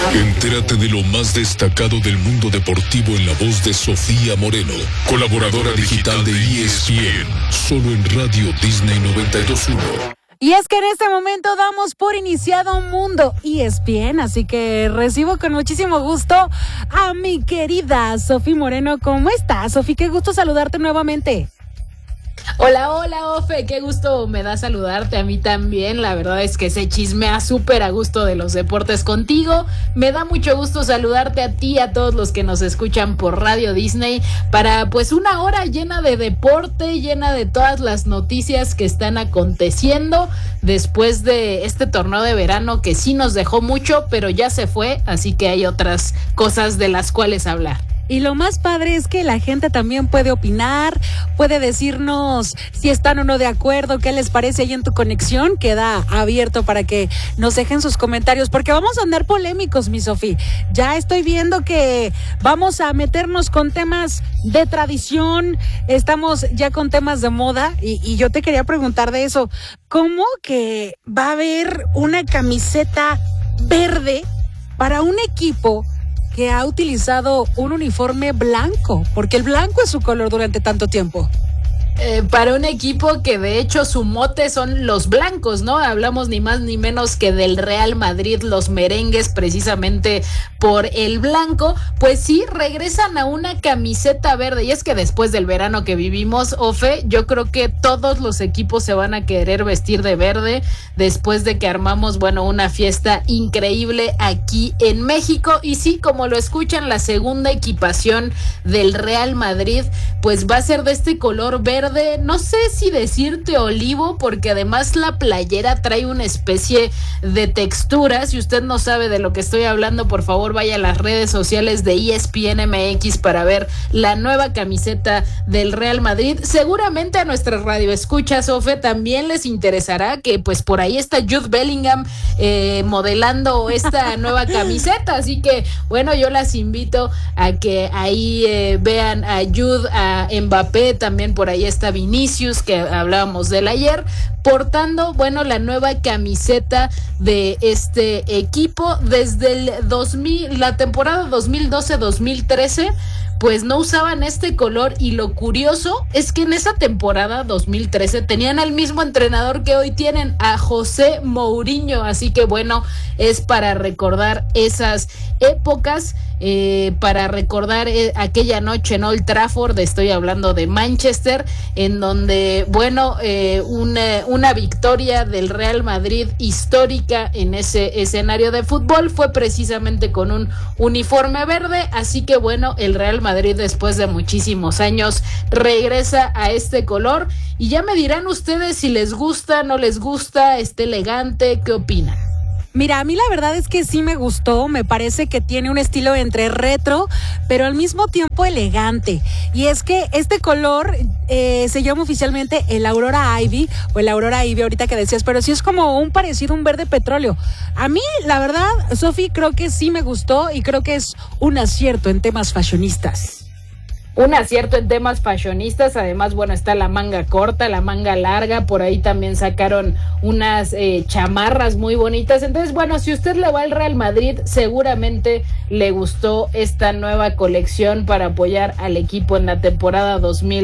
Entérate de lo más destacado del mundo deportivo en la voz de Sofía Moreno, colaboradora digital de ESPN, solo en Radio Disney 92.1. Y es que en este momento damos por iniciado Mundo ESPN, así que recibo con muchísimo gusto a mi querida Sofía Moreno. ¿Cómo estás, Sofía? Qué gusto saludarte nuevamente. Hola, Ofe, qué gusto me da saludarte, a mí también. La verdad es que se chismea súper a gusto de los deportes contigo. Me da mucho gusto saludarte a ti, a todos los que nos escuchan por Radio Disney, para pues una hora llena de deporte, llena de todas las noticias que están aconteciendo después de este torneo de verano que sí nos dejó mucho, pero ya se fue, así que hay otras cosas de las cuales hablar. Y lo más padre es que la gente también puede opinar, puede decirnos si están o no de acuerdo, qué les parece ahí en tu conexión. Queda abierto para que nos dejen sus comentarios, porque vamos a andar polémicos, mi Sofía. Ya estoy viendo que vamos a meternos con temas de tradición, estamos ya con temas de moda, y yo te quería preguntar de eso. ¿Cómo que va a haber una camiseta verde para un equipo que ha utilizado un uniforme blanco? Porque el blanco es su color durante tanto tiempo. Para un equipo que de hecho su mote son los blancos, ¿no? Hablamos ni más ni menos que del Real Madrid, los merengues, precisamente por el blanco. Pues sí, regresan a una camiseta verde, y es que después del verano que vivimos, Ofe, yo creo que todos los equipos se van a querer vestir de verde después de que armamos, bueno, una fiesta increíble aquí en México. Y sí, como lo escuchan, la segunda equipación del Real Madrid pues va a ser de este color verde. No sé si decirte olivo, porque además la playera trae una especie de textura. Si usted no sabe de lo que estoy hablando, por favor vaya a las redes sociales de ESPN MX para ver la nueva camiseta del Real Madrid. Seguramente a nuestras radioescuchas, Ofe, también les interesará que pues por ahí está Jude Bellingham modelando esta nueva camiseta, así que bueno, yo las invito a que ahí vean a Jude, a Mbappé, también por ahí está Vinicius, que hablábamos de él ayer, portando, bueno, la nueva camiseta de este equipo desde la temporada 2012-2013. Pues no usaban este color, y lo curioso es que en esa temporada 2013 tenían al mismo entrenador que hoy tienen, a José Mourinho, así que bueno, es para recordar esas épocas, para recordar aquella noche en Old Trafford, estoy hablando de Manchester, en donde, bueno, una victoria del Real Madrid histórica en ese escenario de fútbol fue precisamente con un uniforme verde, así que bueno, el Real Madrid después de muchísimos años regresa a este color, y ya me dirán ustedes si les gusta, no les gusta, está elegante, ¿qué opinan? Mira, a mí la verdad es que sí me gustó, me parece que tiene un estilo entre retro, pero al mismo tiempo elegante. Y es que este color se llama oficialmente el Aurora Ivy, o el Aurora Ivy ahorita que decías, pero sí es como un parecido a un verde petróleo. A mí, la verdad, Sofi, creo que sí me gustó, y creo que es un acierto en temas fashionistas. Un acierto en temas fashionistas, además, bueno, está la manga corta, la manga larga, por ahí también sacaron unas chamarras muy bonitas. Entonces, bueno, si usted le va al Real Madrid, seguramente le gustó esta nueva colección para apoyar al equipo en la temporada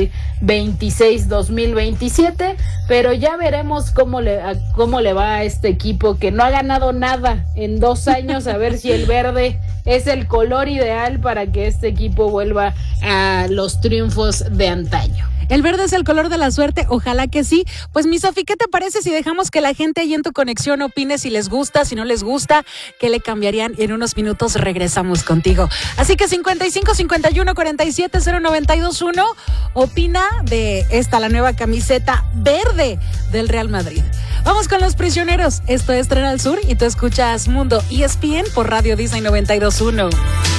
2026-2027, pero ya veremos cómo le va a este equipo que no ha ganado nada en 2 años, a ver si el verde es el color ideal para que este equipo vuelva a los triunfos de antaño. El verde es el color de la suerte, ojalá que sí. Pues mi Sofi, ¿qué te parece si dejamos que la gente ahí en tu conexión opine si les gusta, si no les gusta, qué le cambiarían? Y en unos minutos regresamos contigo. Así que 55 51 47 0921 opina de la nueva camiseta verde del Real Madrid. Vamos con Los Prisioneros. Esto es Tren al Sur y tú escuchas Mundo ESPN por Radio Disney 92.1.